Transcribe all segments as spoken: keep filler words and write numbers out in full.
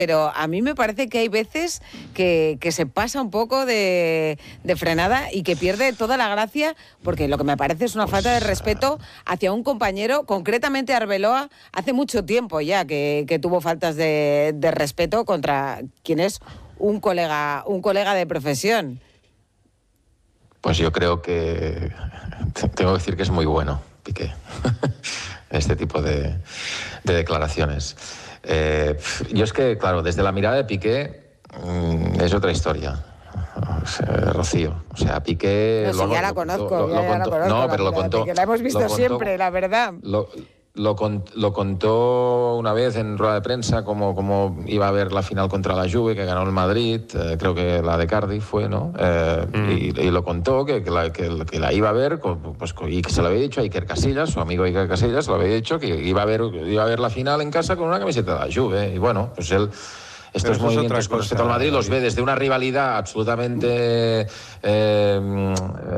Pero a mí me parece que hay veces que, que se pasa un poco de, de frenada y que pierde toda la gracia, porque lo que me parece es una falta de respeto hacia un compañero, concretamente Arbeloa, hace mucho tiempo ya que, que tuvo faltas de, de respeto contra quien es un colega, un colega de profesión. Pues yo creo que tengo que decir que es muy bueno, Piqué, este tipo de, de declaraciones. Eh, yo es que, claro, desde la mirada de Piqué mmm, es otra historia, o sea, Rocío. O sea, Piqué... No, sí, lo, ya la lo, conozco, lo, ya, lo ya contó, la conozco. No, la pero lo contó... Que la hemos visto contó, siempre, la verdad. Lo, lo, lo contó una vez en rueda de prensa como, como iba a ver la final contra la Juve, que ganó el Madrid, eh, creo que la de Cardiff fue, ¿no? Eh, mm. y, y lo contó, que, que, la, que, que la iba a ver, pues, y que se lo había dicho a Iker Casillas, su amigo Iker Casillas, se lo había dicho que iba a ver, iba a ver la final en casa con una camiseta de la Juve. Y bueno, pues él... Estos Pero movimientos con respecto al Madrid los ve desde una rivalidad absolutamente eh, eh,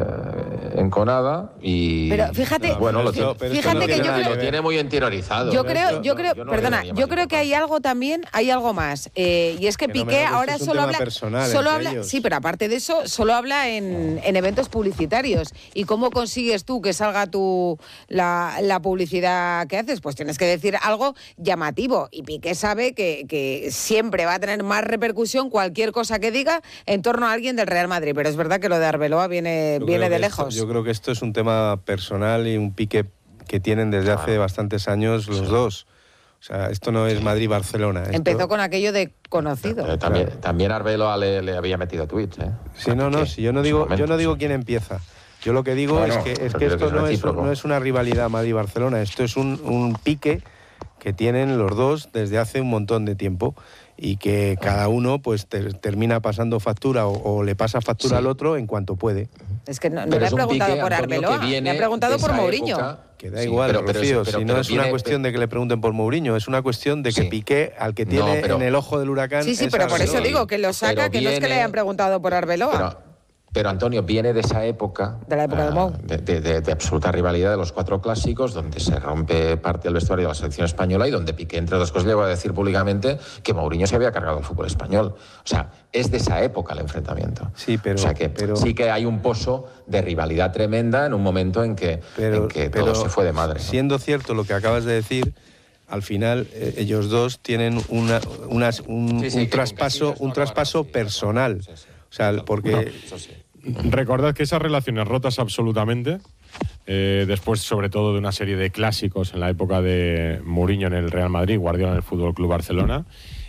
enconada y... Pero fíjate, bueno, lo tiene, pero fíjate lo que tiene, yo creo, lo tiene muy interiorizado. Yo creo, yo creo, yo no perdona, yo creo que hay algo también, hay algo más. Eh, y es que, que Piqué no ahora solo habla, solo habla, ellos. sí, pero aparte de eso, solo habla en, en eventos publicitarios. ¿Y cómo consigues tú que salga tu la, la publicidad que haces? Pues tienes que decir algo llamativo. Y Piqué sabe que, que siempre va a tener más repercusión cualquier cosa que diga en torno a alguien del Real Madrid, pero es verdad que lo de Arbeloa viene, viene de lejos. Esto, yo creo que esto es un tema personal y un pique que tienen desde hace claro. bastantes años los sí. dos. O sea, esto no es Madrid-Barcelona. Esto... Empezó con aquello de conocido. Pero también, claro. también Arbeloa le, le había metido tweets, ¿eh? Sí, no, no, si yo no digo, yo no digo quién empieza. Yo lo que digo bueno, es que, es que esto que es no, es, no es una rivalidad Madrid-Barcelona, esto es un, un pique que tienen los dos desde hace un montón de tiempo y que cada uno pues te, termina pasando factura o, o le pasa factura sí. al otro en cuanto puede. Es que no, no le he preguntado por Arbeloa, le he preguntado por Mourinho. Época, que da igual, sí, pero, pero Rocío, eso, pero, si no es viene, una cuestión de que le pregunten por Mourinho, es una cuestión de que sí. Piqué, al que tiene no, pero, en el ojo del huracán... Sí, sí, pero por eso digo que lo saca, que viene, no es que le hayan preguntado por Arbeloa. Pero, Pero, Antonio, viene de esa época, de, la época uh, de, de, de, de absoluta rivalidad de los cuatro clásicos, donde se rompe parte del vestuario de la selección española y donde Piqué, entre otras cosas, le va a decir públicamente que Mourinho se había cargado el fútbol español. O sea, es de esa época el enfrentamiento. Sí, pero... O sea, que pero, sí que hay un pozo de rivalidad tremenda en un momento en que, pero, en que todo pero, se fue de madre, ¿no? Siendo cierto lo que acabas de decir... Al final, eh, ellos dos tienen una, una, un, sí, sí, un traspaso, un traspaso personal. Sí, sí. O sea, porque... No, eso sí. Recordad que esas relaciones rotas absolutamente, eh, después sobre todo de una serie de clásicos en la época de Mourinho en el Real Madrid, Guardiola en el Fútbol Club Barcelona,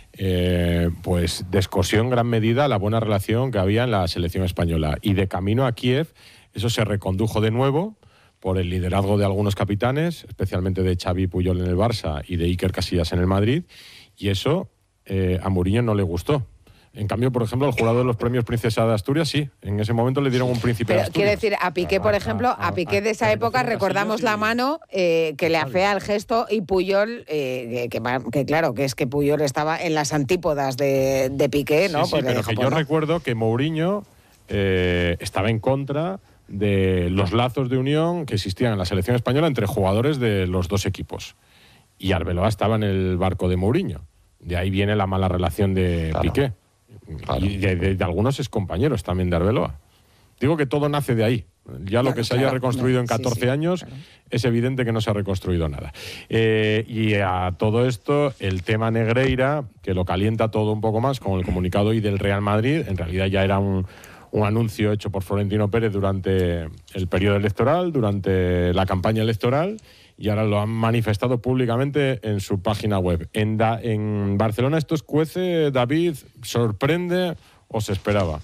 eh, pues descosió en gran medida la buena relación que había en la selección española. Y de camino a Kiev, eso se recondujo de nuevo por el liderazgo de algunos capitanes, especialmente de Xavi Puyol en el Barça y de Iker Casillas en el Madrid, y eso eh, a Mourinho no le gustó. En cambio, por ejemplo, al jurado de los premios Princesa de Asturias, sí. En ese momento le dieron un príncipe Pero, de Asturias. Quiero decir, a Piqué, por ejemplo, a Piqué de esa época recordamos la mano eh, que le afea el gesto y Puyol, eh, que, que claro, que es que Puyol estaba en las antípodas de, de Piqué, ¿no? Sí, sí, pues pero dijo, que pues yo no. recuerdo que Mourinho eh, estaba en contra de los lazos de unión que existían en la selección española entre jugadores de los dos equipos. Y Arbeloa estaba en el barco de Mourinho. De ahí viene la mala relación de claro. Piqué. Claro. Y de, de, de algunos excompañeros también de Arbeloa. Digo que todo nace de ahí. Ya claro, lo que se claro, haya reconstruido en catorce sí, sí, años, claro. es evidente que no se ha reconstruido nada. Eh, y a todo esto, el tema Negreira, que lo calienta todo un poco más con el comunicado hoy del Real Madrid, en realidad ya era un, un anuncio hecho por Florentino Pérez durante el periodo electoral, durante la campaña electoral, y ahora lo han manifestado públicamente en su página web. En, da, en Barcelona esto escuece, David, ¿sorprende o se esperaba?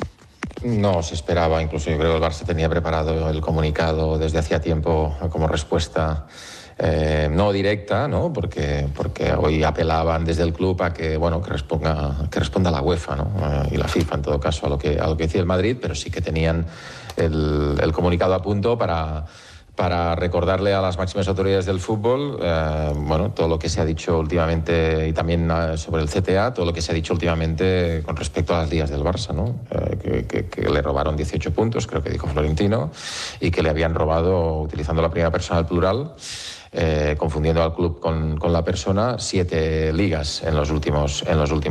No, se esperaba. Incluso yo creo que el Barça tenía preparado el comunicado desde hacía tiempo como respuesta eh, no directa, ¿no? Porque, porque hoy apelaban desde el club a que, bueno, que responda, que responda la UEFA, ¿no? Eh, y la FIFA, en todo caso, a lo que, a lo que decía el Madrid, pero sí que tenían el, el comunicado a punto para... para recordarle a las máximas autoridades del fútbol, eh, bueno, todo lo que se ha dicho últimamente y también eh, sobre el C T A, todo lo que se ha dicho últimamente con respecto a las ligas del Barça, ¿no? Eh, que, que, que le robaron dieciocho puntos, creo que dijo Florentino, y que le habían robado, utilizando la primera persona al plural, eh, confundiendo al club con, con la persona, siete ligas en los últimos, en los últimos